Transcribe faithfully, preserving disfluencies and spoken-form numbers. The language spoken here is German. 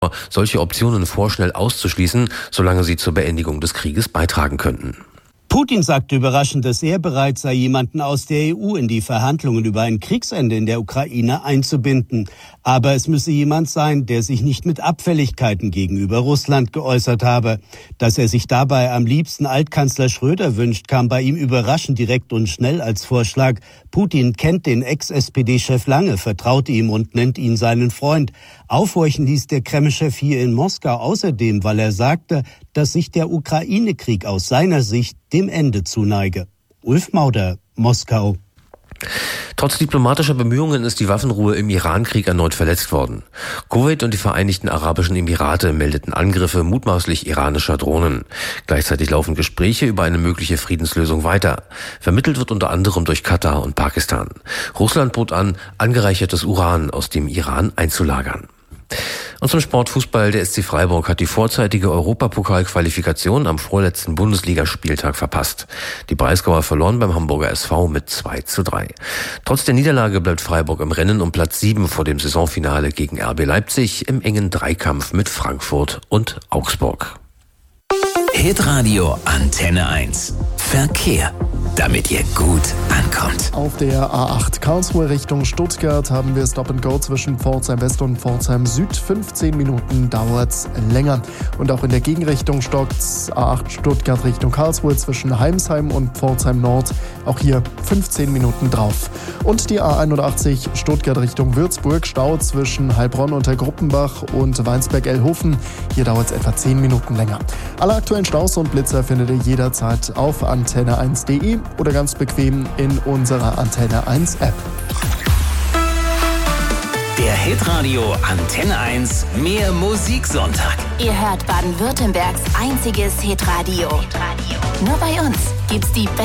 solche Optionen vorschnell auszuschließen, solange sie zur Beendigung des Krieges beitragen könnten. Putin sagte überraschend, dass er bereit sei, jemanden aus der E U in die Verhandlungen über ein Kriegsende in der Ukraine einzubinden. Aber es müsse jemand sein, der sich nicht mit Abfälligkeiten gegenüber Russland geäußert habe. Dass er sich dabei am liebsten Altkanzler Schröder wünscht, kam bei ihm überraschend direkt und schnell als Vorschlag. Putin kennt den Ex-S P D-Chef lange, vertraut ihm und nennt ihn seinen Freund. Aufhorchen ließ der Kreml-Chef hier in Moskau außerdem, weil er sagte, dass sich der Ukraine-Krieg aus seiner Sicht dem Ende zuneige. Ulf Mauder, Moskau. Trotz diplomatischer Bemühungen ist die Waffenruhe im Iran-Krieg erneut verletzt worden. Kuwait und die Vereinigten Arabischen Emirate meldeten Angriffe mutmaßlich iranischer Drohnen. Gleichzeitig laufen Gespräche über eine mögliche Friedenslösung weiter. Vermittelt wird unter anderem durch Katar und Pakistan. Russland bot an, angereichertes Uran aus dem Iran einzulagern. Und zum Sportfußball. Der S C Freiburg hat die vorzeitige Europapokalqualifikation am vorletzten Bundesligaspieltag verpasst. Die Breisgauer verloren beim Hamburger S V mit zwei zu drei. Trotz der Niederlage bleibt Freiburg im Rennen um Platz sieben vor dem Saisonfinale gegen R B Leipzig im engen Dreikampf mit Frankfurt und Augsburg. Hitradio Antenne eins. Verkehr, damit ihr gut ankommt. Auf der A acht Karlsruhe Richtung Stuttgart haben wir Stop and Go zwischen Pforzheim West und Pforzheim Süd. fünfzehn Minuten dauert's länger. Und auch in der Gegenrichtung stockt's A acht Stuttgart Richtung Karlsruhe zwischen Heimsheim und Pforzheim Nord. Auch hier fünfzehn Minuten drauf. Und die A einundachtzig Stuttgart Richtung Würzburg. Stau zwischen Heilbronn unter Gruppenbach und Weinsberg-Ellhofen. Hier dauert's etwa zehn Minuten länger. Alle aktuellen Staus und Blitzer findet ihr jederzeit auf antenne eins punkt de oder ganz bequem in unserer Antenne eins App. Der Hitradio Antenne eins Mehr Musiksonntag. Ihr hört Baden-Württembergs einziges Hitradio. Nur bei uns gibt's die